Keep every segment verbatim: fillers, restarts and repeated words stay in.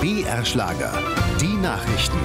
B R-Schlager. Die Nachrichten.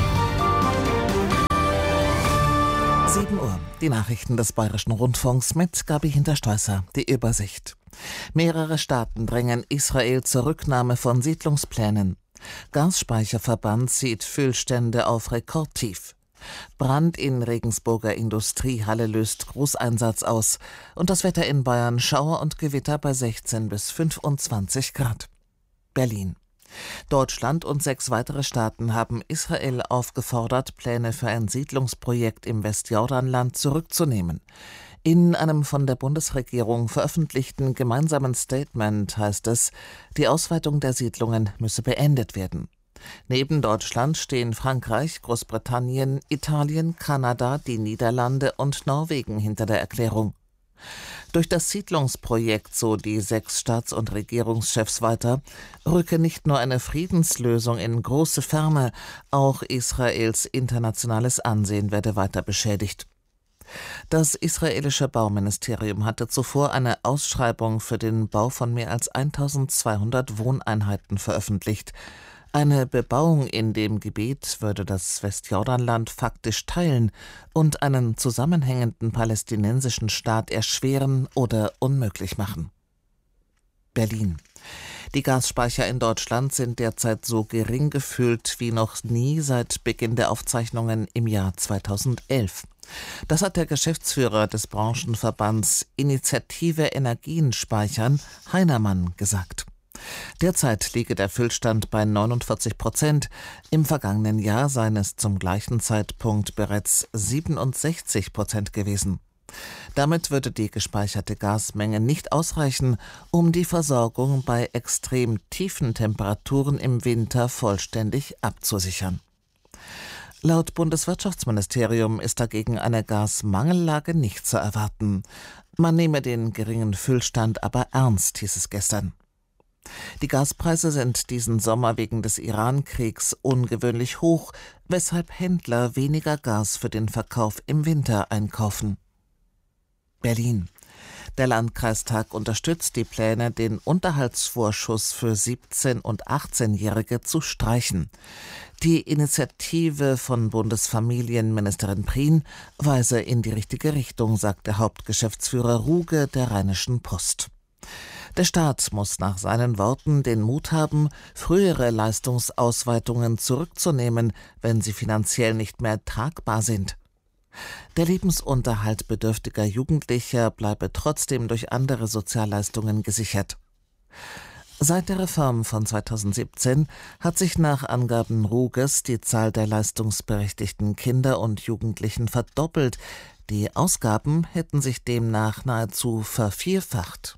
sieben Uhr. Die Nachrichten des Bayerischen Rundfunks mit Gabi Hinterstoißer. Die Übersicht. Mehrere Staaten drängen Israel zur Rücknahme von Siedlungsplänen. Gasspeicherverband sieht Füllstände auf Rekordtief. Brand in Regensburger Industriehalle löst Großeinsatz aus. Und das Wetter in Bayern: Schauer und Gewitter bei sechzehn bis fünfundzwanzig Grad. Berlin. Deutschland und sechs weitere Staaten haben Israel aufgefordert, Pläne für ein Siedlungsprojekt im Westjordanland zurückzunehmen. In einem von der Bundesregierung veröffentlichten gemeinsamen Statement heißt es, die Ausweitung der Siedlungen müsse beendet werden. Neben Deutschland stehen Frankreich, Großbritannien, Italien, Kanada, die Niederlande und Norwegen hinter der Erklärung. Durch das Siedlungsprojekt, so die sechs Staats- und Regierungschefs weiter, rücke nicht nur eine Friedenslösung in große Ferne, auch Israels internationales Ansehen werde weiter beschädigt. Das israelische Bauministerium hatte zuvor eine Ausschreibung für den Bau von mehr als eintausendzweihundert Wohneinheiten veröffentlicht. Eine Bebauung in dem Gebiet würde das Westjordanland faktisch teilen und einen zusammenhängenden palästinensischen Staat erschweren oder unmöglich machen. Berlin. Die Gasspeicher in Deutschland sind derzeit so gering gefüllt wie noch nie seit Beginn der Aufzeichnungen im Jahr zweitausendelf. Das hat der Geschäftsführer des Branchenverbands Initiative Energien speichern, Heinermann, gesagt. Derzeit liege der Füllstand bei neunundvierzig Prozent. Im vergangenen Jahr seien es zum gleichen Zeitpunkt bereits siebenundsechzig Prozent gewesen. Damit würde die gespeicherte Gasmenge nicht ausreichen, um die Versorgung bei extrem tiefen Temperaturen im Winter vollständig abzusichern. Laut Bundeswirtschaftsministerium ist dagegen eine Gasmangellage nicht zu erwarten. Man nehme den geringen Füllstand aber ernst, hieß es gestern. Die Gaspreise sind diesen Sommer wegen des Iran-Kriegs ungewöhnlich hoch, weshalb Händler weniger Gas für den Verkauf im Winter einkaufen. Berlin. Der Landkreistag unterstützt die Pläne, den Unterhaltsvorschuss für siebzehn- und achtzehnjährige zu streichen. Die Initiative von Bundesfamilienministerin Prien weise in die richtige Richtung, sagt der Hauptgeschäftsführer Ruge der Rheinischen Post. Der Staat muss nach seinen Worten den Mut haben, frühere Leistungsausweitungen zurückzunehmen, wenn sie finanziell nicht mehr tragbar sind. Der Lebensunterhalt bedürftiger Jugendlicher bleibe trotzdem durch andere Sozialleistungen gesichert. Seit der Reform von zweitausendsiebzehn hat sich nach Angaben Ruges die Zahl der leistungsberechtigten Kinder und Jugendlichen verdoppelt. Die Ausgaben hätten sich demnach nahezu vervierfacht.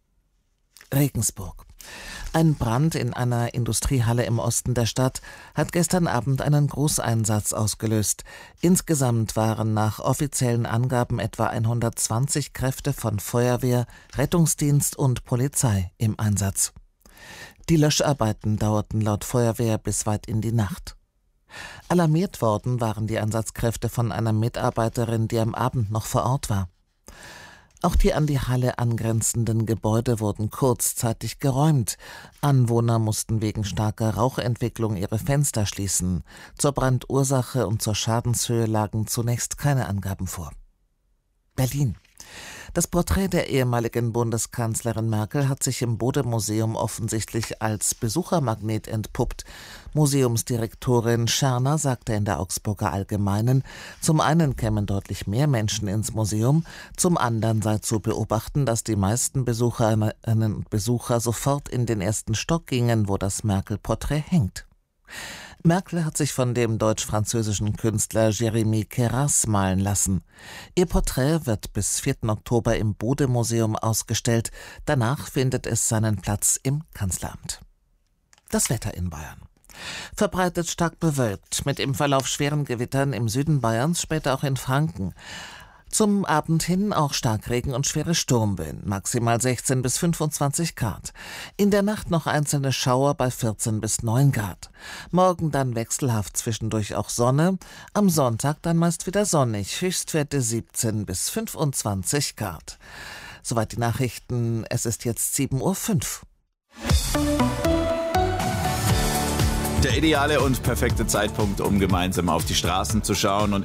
Regensburg. Ein Brand in einer Industriehalle im Osten der Stadt hat gestern Abend einen Großeinsatz ausgelöst. Insgesamt waren nach offiziellen Angaben etwa hundertzwanzig Kräfte von Feuerwehr, Rettungsdienst und Polizei im Einsatz. Die Löscharbeiten dauerten laut Feuerwehr bis weit in die Nacht. Alarmiert worden waren die Einsatzkräfte von einer Mitarbeiterin, die am Abend noch vor Ort war. Auch die an die Halle angrenzenden Gebäude wurden kurzzeitig geräumt. Anwohner mussten wegen starker Rauchentwicklung ihre Fenster schließen. Zur Brandursache und zur Schadenshöhe lagen zunächst keine Angaben vor. Berlin. Das Porträt der ehemaligen Bundeskanzlerin Merkel hat sich im Bode-Museum offensichtlich als Besuchermagnet entpuppt. Museumsdirektorin Scherner sagte in der Augsburger Allgemeinen, zum einen kämen deutlich mehr Menschen ins Museum, zum anderen sei zu beobachten, dass die meisten Besucherinnen und Besucher sofort in den ersten Stock gingen, wo das Merkel-Porträt hängt. Merkel hat sich von dem deutsch-französischen Künstler Jérémy Queyras malen lassen. Ihr Porträt wird bis vierten Oktober im Bode-Museum ausgestellt. Danach findet es seinen Platz im Kanzleramt. Das Wetter in Bayern. Verbreitet stark bewölkt, mit im Verlauf schweren Gewittern im Süden Bayerns, später auch in Franken. Zum Abend hin auch Starkregen und schwere Sturmböen, maximal sechzehn bis fünfundzwanzig Grad. In der Nacht noch einzelne Schauer bei vierzehn bis neun Grad. Morgen dann wechselhaft, zwischendurch auch Sonne. Am Sonntag dann meist wieder sonnig, Höchstwerte siebzehn bis fünfundzwanzig Grad. Soweit die Nachrichten, es ist jetzt sieben Uhr fünf. Der ideale und perfekte Zeitpunkt, um gemeinsam auf die Straßen zu schauen und